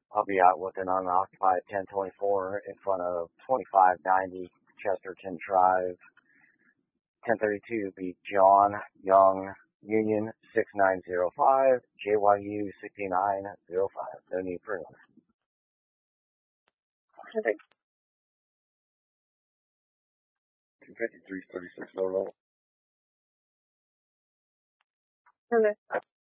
I'll be out with an unoccupied 1024 in front of 2590 Chesterton Drive. 1032 be John Young Union 6905 JYU 6905. No need for notice. Okay. 253, 36 low level. Okay.